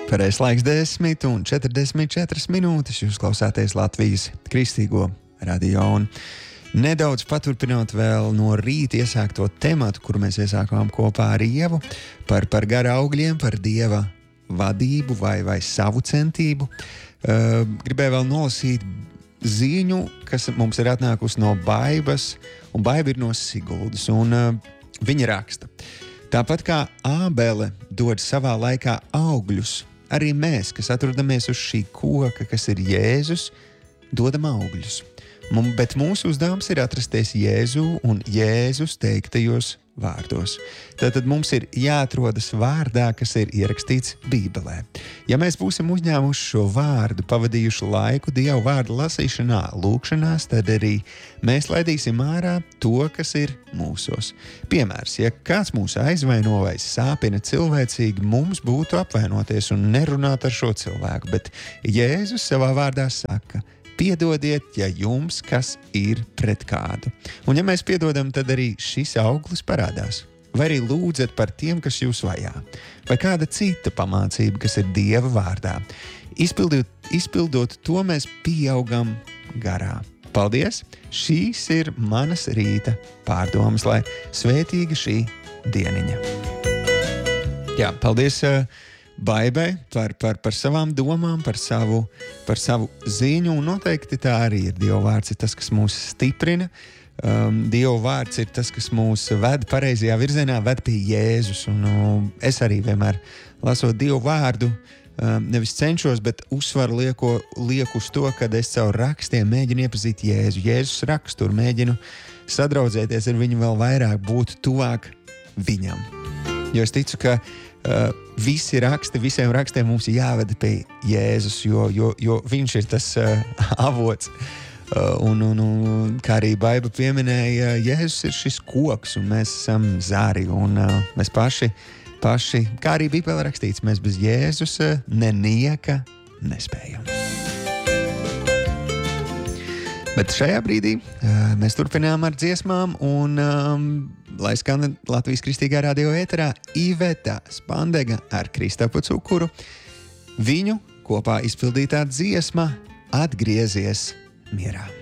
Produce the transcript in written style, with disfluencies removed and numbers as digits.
Pareizais laiks 10:44 minūtes. Jūs klausāties Latvijas Kristīgo radio un nedaudz paturpinot vēl no rīta iesākto tematu, kuru mēs iesākām kopā ar Ievu par gara augļiem, par Dieva vadību vai savu centību. Gribēju vēl nolasīt ziņu, kas mums ir atnākusi no Baibas, un Baiba ir no Siguldas, un viņa raksta: tāpat kā ābele dod savā laikā augļus, arī mēs, kas atrodamies uz šī koka, kas ir Jēzus, dodam augļus. Bet mūsu uzdevums ir atrasties Jēzu un Jēzus teiktajos vārdos. Tātad mums ir jāatrodas vārdā, kas ir ierakstīts Bībelē. Ja mēs būsim uzņēmuši šo vārdu, pavadījuši laiku Dieva vārdu lasīšanā, lūkšanās, tad arī mēs laidīsim ārā to, kas ir mūsos. Piemērs, ja kāds mūs aizvaino vai sāpina cilvēcīgi, mums būtu apvainoties un nerunāt ar šo cilvēku, bet Jēzus savā vārdā saka: piedodiet, ja jums kas ir pret kādu. Un ja mēs piedodam, tad arī šis auglis parādās. Vai arī lūdzat par tiem, kas jūs vajā. Vai kāda cita pamācība, kas ir Dieva vārdā. Izpildot to, mēs pieaugam garā. Paldies! Šīs ir manas rīta pārdomas, lai svētīga šī dieniņa. Jā, paldies Baibai par savām domām, par savu ziņu, un noteikti tā arī ir. Dieva vārds ir tas, kas mūs stiprina. Dieva vārds ir tas, kas mūs ved pareizajā virzienā, ved pie Jēzus. Un es arī vienmēr lasot Dieva vārdu, nevis cenšos, bet uzsvaru lieku uz to, kad es caur rakstiem mēģinu iepazīt Jēzu. Jēzus raksturu mēģinu sadraudzēties ar viņu vēl vairāk, būt tuvāk viņam. Jo es ticu, ka visiem rakstiem mums jāved pie Jēzus, jo viņš ir tas avots. Un kā arī Baiba pieminēja, Jēzus ir šis koks, un mēs esam zari, un mēs paši, kā arī Bībelē rakstīts, mēs bez Jēzus nenieka nespējam. Bet šajā brīdī mēs turpinām ar dziesmām, un lai skan Latvijas Kristīgā radio ēterā Iveta Spandega ar Kristapu Cukuru. Viņu kopā izpildītā dziesma Atgriezies mierā.